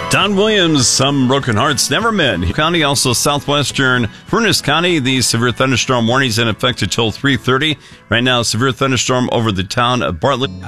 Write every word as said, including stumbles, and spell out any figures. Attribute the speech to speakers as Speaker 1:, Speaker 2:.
Speaker 1: Don Williams, Some Broken Hearts Never Mend. County, also southwestern Furnace County. The severe thunderstorm warning is in effect until three thirty. Right now, severe thunderstorm over the town of Bartlett.